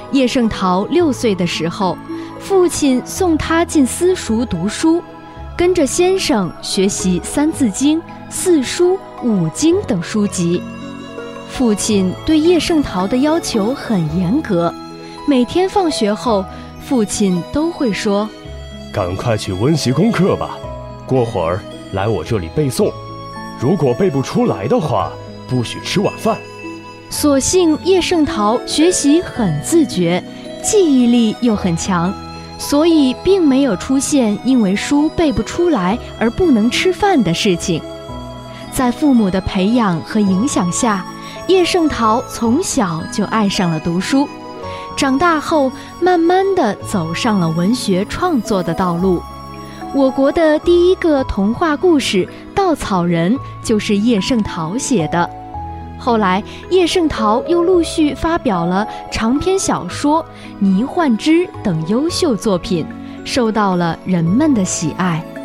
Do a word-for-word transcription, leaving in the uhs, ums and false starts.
叶圣陶六岁的时候，父亲送他进私塾读书，跟着先生学习《三字经》《四书》《五经》等书籍。父亲对叶圣陶的要求很严格，每天放学后，父亲都会说：“ 赶快去温习功课吧，过会儿来我这里背诵。如果背不出来的话，不许吃晚饭。” 所幸叶圣陶学习很自觉，记忆力又很强，所以并没有出现因为书背不出来而不能吃饭的事情。在父母的培养和影响下，叶圣陶从小就爱上了读书，长大后慢慢地走上了文学创作的道路。我国的第一个童话故事《稻草人》就是叶圣陶写的。后来叶圣陶又陆续发表了长篇小说《倪焕之》等优秀作品，受到了人们的喜爱。